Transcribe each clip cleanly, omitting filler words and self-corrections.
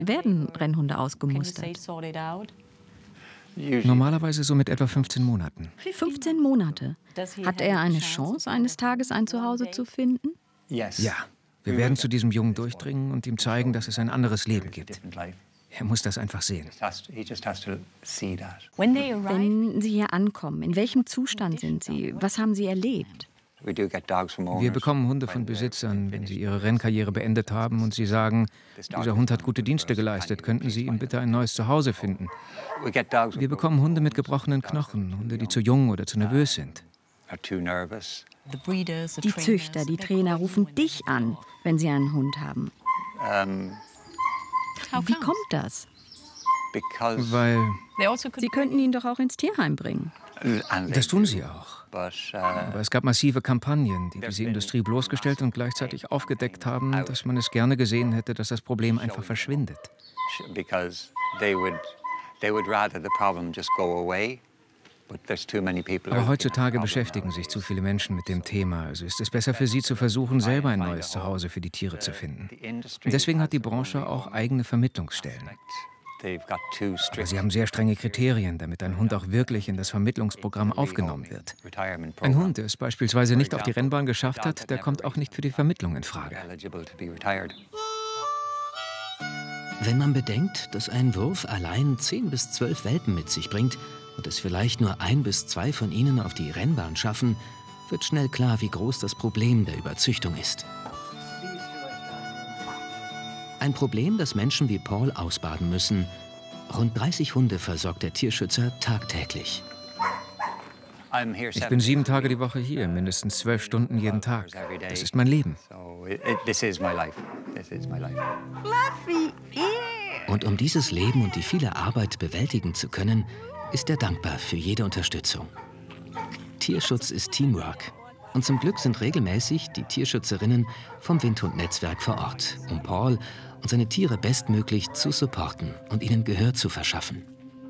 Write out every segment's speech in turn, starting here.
werden Rennhunde ausgemustert? Normalerweise so mit etwa 15 Monaten. 15 Monate. Hat er eine Chance, eines Tages ein Zuhause zu finden? Ja, wir werden zu diesem Jungen durchdringen und ihm zeigen, dass es ein anderes Leben gibt. Er muss das einfach sehen. Wenn Sie hier ankommen, in welchem Zustand sind Sie? Was haben Sie erlebt? Wir bekommen Hunde von Besitzern, wenn sie ihre Rennkarriere beendet haben und sie sagen, dieser Hund hat gute Dienste geleistet, könnten Sie ihm bitte ein neues Zuhause finden. Wir bekommen Hunde mit gebrochenen Knochen, Hunde, die zu jung oder zu nervös sind. Die Züchter, die Trainer rufen dich an, wenn sie einen Hund haben. Wie kommt das? Weil Sie könnten ihn doch auch ins Tierheim bringen. das tun sie auch. Aber es gab massive Kampagnen, die diese Industrie bloßgestellt und gleichzeitig aufgedeckt haben, dass man es gerne gesehen hätte, dass das Problem einfach verschwindet. Aber heutzutage beschäftigen sich zu viele Menschen mit dem Thema. Also ist es besser für sie zu versuchen, selber ein neues Zuhause für die Tiere zu finden. Und deswegen hat die Branche auch eigene Vermittlungsstellen. Aber sie haben sehr strenge Kriterien, damit ein Hund auch wirklich in das Vermittlungsprogramm aufgenommen wird. Ein Hund, der es beispielsweise nicht auf die Rennbahn geschafft hat, der kommt auch nicht für die Vermittlung in Frage. Wenn man bedenkt, dass ein Wurf allein 10 bis 12 Welpen mit sich bringt und es vielleicht nur 1 bis 2 von ihnen auf die Rennbahn schaffen, wird schnell klar, wie groß das Problem der Überzüchtung ist. Ein Problem, das Menschen wie Paul ausbaden müssen. Rund 30 Hunde versorgt der Tierschützer tagtäglich. Ich bin 7 Tage die Woche hier, mindestens 12 Stunden jeden Tag. Das ist mein Leben. Und um dieses Leben und die viele Arbeit bewältigen zu können, ist er dankbar für jede Unterstützung. Tierschutz ist Teamwork. Und zum Glück sind regelmäßig die Tierschützerinnen vom Windhund-Netzwerk vor Ort, um Paul und seine Tiere bestmöglich zu supporten und ihnen Gehör zu verschaffen.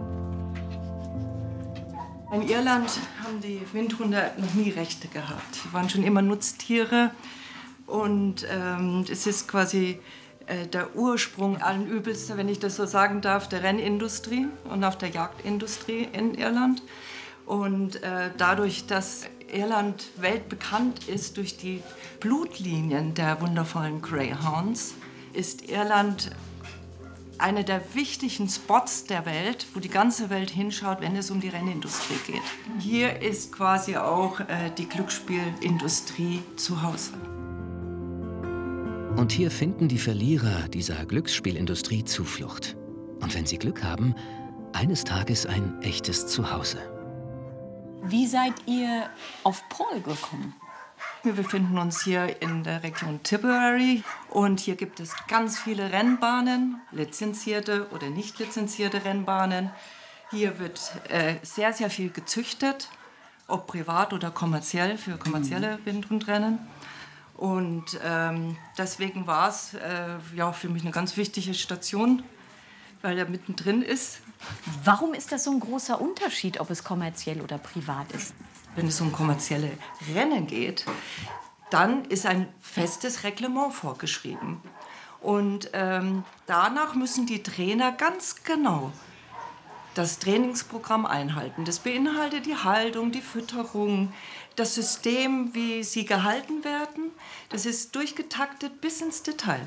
In Irland haben die Windhunde noch nie Rechte gehabt. Sie waren schon immer Nutztiere und es ist quasi der Ursprung allen Übels, wenn ich das so sagen darf, der Rennindustrie und auch der Jagdindustrie in Irland. Und dadurch, dass Irland weltbekannt ist durch die Blutlinien der wundervollen Greyhounds, ist Irland einer der wichtigen Spots der Welt, wo die ganze Welt hinschaut, wenn es um die Rennindustrie geht. Hier ist quasi auch die Glücksspielindustrie zu Hause. Und hier finden die Verlierer dieser Glücksspielindustrie Zuflucht. Und wenn sie Glück haben, eines Tages ein echtes Zuhause. Wie seid ihr auf Paul gekommen? Wir befinden uns hier in der Region Tipperary und hier gibt es ganz viele Rennbahnen, lizenzierte oder nicht lizenzierte Rennbahnen. Hier wird sehr, sehr viel gezüchtet, ob privat oder kommerziell, für kommerzielle Windhundrennen. Und deswegen war es ja, für mich eine ganz wichtige Station, weil er mittendrin ist. Warum ist das so ein großer Unterschied, ob es kommerziell oder privat ist? Wenn es um kommerzielle Rennen geht, dann ist ein festes Reglement vorgeschrieben. Und danach müssen die Trainer ganz genau das Trainingsprogramm einhalten. Das beinhaltet die Haltung, die Fütterung, das System, wie sie gehalten werden. Das ist durchgetaktet bis ins Detail.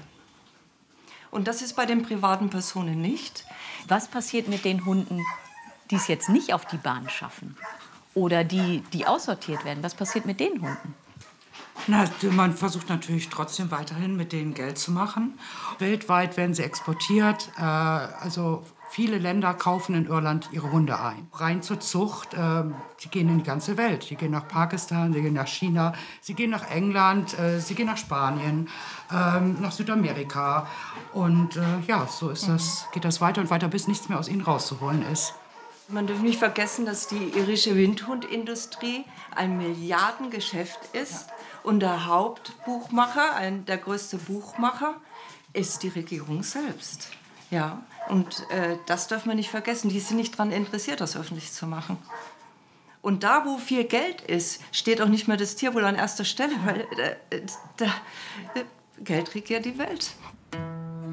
Und das ist bei den privaten Personen nicht. Was passiert mit den Hunden, die es jetzt nicht auf die Bahn schaffen? Oder die aussortiert werden? Was passiert mit den Hunden? Na, man versucht natürlich trotzdem weiterhin mit denen Geld zu machen. Weltweit werden sie exportiert. Also viele Länder kaufen in Irland ihre Hunde ein. Rein zur Zucht, die gehen in die ganze Welt. Die gehen nach Pakistan, sie gehen nach China, sie gehen nach England, sie gehen nach Spanien, nach Südamerika. Und ja, so ist das, geht das weiter und weiter, bis nichts mehr aus ihnen rauszuholen ist. Man darf nicht vergessen, dass die irische Windhundindustrie ein Milliardengeschäft ist. Und der Hauptbuchmacher, der größte Buchmacher, ist die Regierung selbst. Ja, und das darf man nicht vergessen. Die sind nicht daran interessiert, das öffentlich zu machen. Und da, wo viel Geld ist, steht auch nicht mehr das Tier wohl an erster Stelle, weil Geld regiert die Welt.